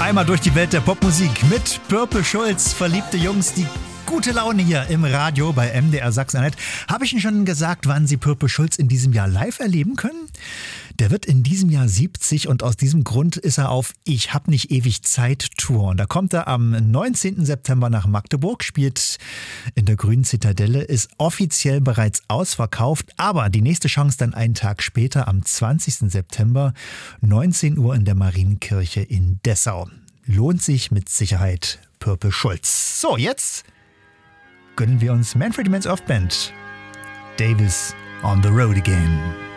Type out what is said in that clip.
Einmal durch die Welt der Popmusik mit Purple Schulz, verliebte Jungs, die gute Laune hier im Radio bei MDR Sachsen-Anhalt. Habe ich Ihnen schon gesagt, wann Sie Purple Schulz in diesem Jahr live erleben können? Der wird in diesem Jahr 70 und aus diesem Grund ist er auf Ich hab nicht ewig Zeit Tour. Und da kommt er am 19. September nach Magdeburg, spielt in der Grünen Zitadelle, ist offiziell bereits ausverkauft, aber die nächste Chance dann einen Tag später am 20. September, 19 Uhr in der Marienkirche in Dessau. Lohnt sich mit Sicherheit Purple Schulz. So, jetzt gönnen wir uns Manfred Mann's Earth Band. Davis on the Road Again.